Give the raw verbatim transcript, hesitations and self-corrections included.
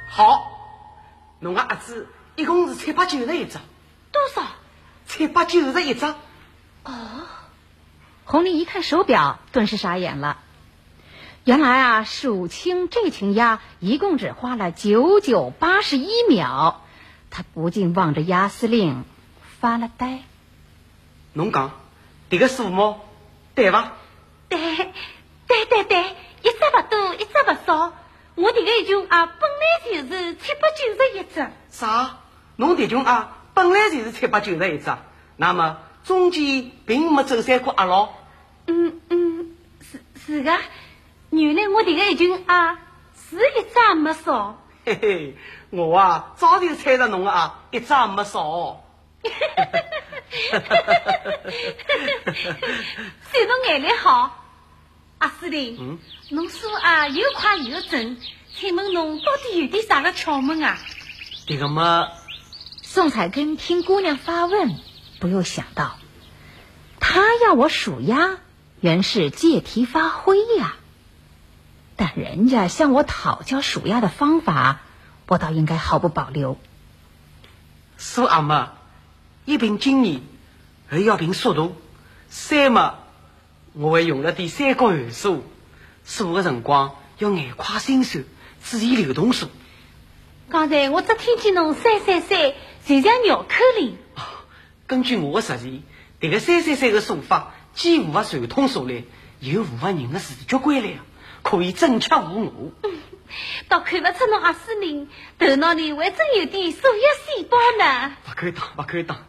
好，侬个儿子一共是七八九十一只。 多少？ 七八九十一只。 哦。 红丽一看手表，顿时傻眼了。原来啊，数清这群鸭一共只花了九九八十一秒。他不禁望着鸭司令发了呆。 侬讲这个数目对吧？ 对对对对，一只不多，一只不少。我这个一群啊，本来就是七八九十一只。 啥？侬这群啊，本来就是七八九十一只，那么中间并没走散过鸭咯？ 嗯嗯，是是的。原来我这个一群啊，是一只也没少。 嘿嘿，我啊早就猜着侬啊，一只也没少。 算侬眼力好，阿司令。 嗯， 侬说啊又快又准，请问侬到底有点啥个窍门啊？ 这个嘛， 宋彩根听姑娘发问，不由想到，她要我数鸭，原是借题发挥呀。但人家向我讨教数鸭的方法，我倒应该毫不保留。 数鸭嘛，一凭经验，二要凭速度，三嘛，我会用了点三角函数，数的辰光要眼快心算，注意流动数。 刚才我只听见侬三三三，就像绕口令。 根据我的实践，这个三三三的数法既符合传统数理，又符合人的视觉规律，可以正确无误。 嗯，倒看不出侬阿司令头脑里还真有点数学细胞呢。 不敢当，不敢当。